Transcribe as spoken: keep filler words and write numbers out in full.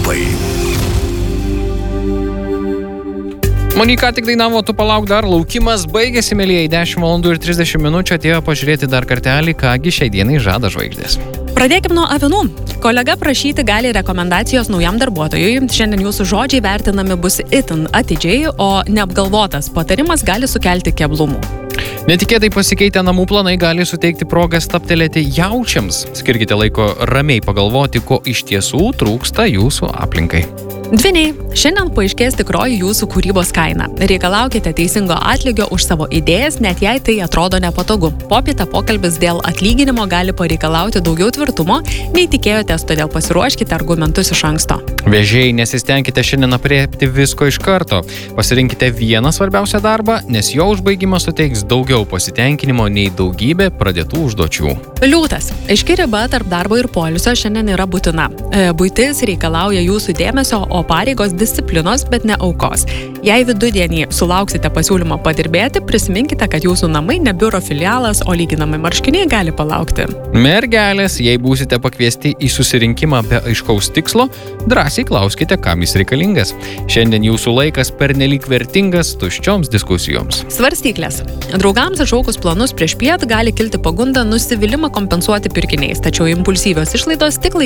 Horoskopai. Monika tik dainavo, tu palauk dar, laukimas baigėsi, mėlyjei, dešimt valandų ir trisdešimt minučių atėjo pažiūrėti dar kartelį, kągi šiai dienai žada žvaigždės. Pradėkime nuo avinų. Kolega prašyti gali rekomendacijos naujam darbuotojui. Šiandien jūsų žodžiai vertinami bus itin atidžiai, o neapgalvotas patarimas gali sukelti keblumų. Netikėtai pasikeitę namų planai gali suteikti progą staptelėti jaučiams. Skirkite laiko ramiai pagalvoti, ko iš tiesų trūksta jūsų aplinkai. Dvyniai, šiandien paaiškės tikroji jūsų kūrybos kaina. Reikalaukite teisingo atlygio už savo idėjas, net jei tai atrodo nepatogu. Popietę pokalbis dėl atlyginimo gali pareikalauti daugiau tvirtumo, nei tikėjotės, todėl pasiruoškite argumentus iš anksto. Vėžiai, nesistengkite šiandien apriepti visko iš karto. Pasirinkite vieną svarbiausią darbą, nes jo užbaigimas suteiks daugiau pasitenkinimo nei daugybė pradėtų užduočių. Liūtas. Aiški riba tarp darbo ir poilsio šiandien yra būtina. E, buitis reikalauja jūsų dėmesio, o pareigos disciplinos, bet ne aukos. Jei vidudienį sulauksite pasiūlymą padirbėti, prisiminkite, kad jūsų namai ne biuro filialas, o lyginamai marškiniai gali palaukti. Mergelės, jei būsite pakviesti į susirinkimą be aiškaus tikslo, drąsiai klauskite, kam jis reikalingas. Šiandien jūsų laikas pernelyg vertingas tuščioms diskusijoms. Svarstyklės. Draugams atšaukus planus prieš piet gali kilti pagunda nusivylimą kompensuoti pirkiniais, tačiau impulsyvios išlaidos tik laikinai